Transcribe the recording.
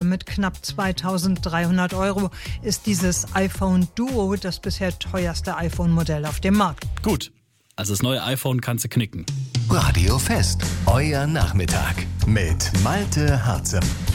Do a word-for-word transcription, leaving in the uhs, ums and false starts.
Mit knapp zweitausenddreihundert Euro ist dieses iPhone Duo das bisher teuerste iPhone-Modell auf dem Markt. Gut, also das neue iPhone kannst du knicken. Radio Fest, euer Nachmittag mit Malte Harzem.